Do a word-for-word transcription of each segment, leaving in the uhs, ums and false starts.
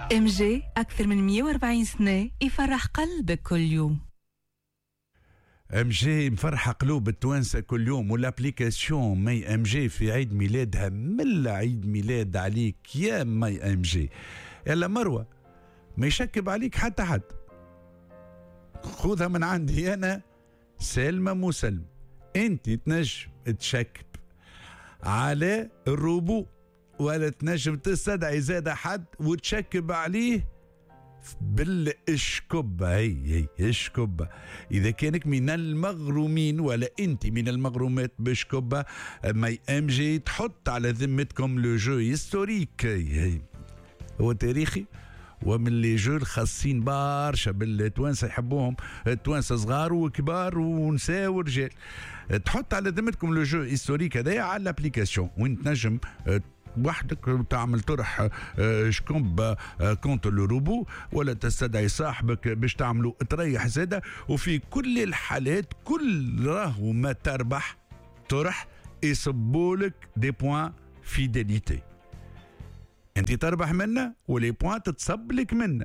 ام جي أكثر من مية وأربعين سنة يفرح قلبك كل يوم. ام جي مفرحة قلوب التوانسة كل يوم، والابليكاسيون ماي ام جي في عيد ميلادها من عيد ميلاد عليك يا ماي ام جي. يلا مروة ما يشكب عليك حتى حد، خذها من عندي انا سلمة مسلم. انت تنجم تشكب على الروبو ولا تنجم تستدعي زاد حد وتشكب عليه بالاشكبة. هي هي اشكبة. اذا كانك من المغرومين ولا انت من المغرومات باشكبة، ماي ام جي تحط على ذمتكم لو جو هيستوريك. هي هو تاريخي ومن لي جو الخاصين برشا بالتوانسه يحبوهم، التوانسه صغار وكبار ونساء ورجال. تحط على ذمتكم لو جو هيستوريك هذايا على الابليكاسيون، وين تنجم وحدك تعمل طرح شكومب كونت لو روبو، ولا تستدعي صاحبك باش تعملوا تريح زاده. وفي كل الحالات كل راهو ما تربح طرح يصبولك دي بوان فيداليتي، انت تربح منه ولي بوان تتصب لك منه.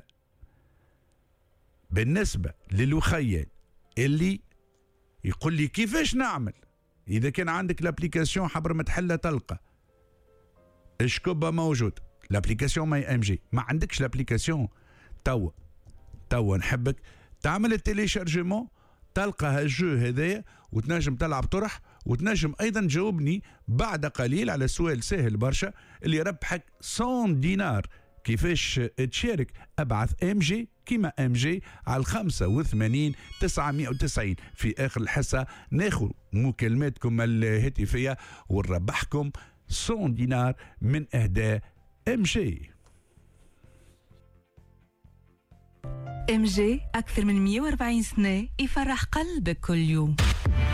بالنسبه للوخيان اللي يقول لي كيفاش نعمل، اذا كان عندك الابليكاسيون حبر ما تحلها تلقى اشكبة موجود، الابليكاسيون ماي ام جي. ما عندكش الابليكاسيون توا توا نحبك تعمل التيليشارجمون، تلقى هالجو هذايا وتنجم تلعب طرح، وتنجم ايضا تجاوبني بعد قليل على سؤال سهل برشا اللي يربحك مية دينار. كيفاش تشارك؟ ابعث ام جي كيما ام جي على خمسة وثمانين تسعمائة وتسعين. في اخر الحصه ناخذ مكالماتكم الهاتفيه ونربحكم مية دينار من اهداء ام جي. ام جي أكثر من مية وأربعين سنة يفرح قلبك كل يوم.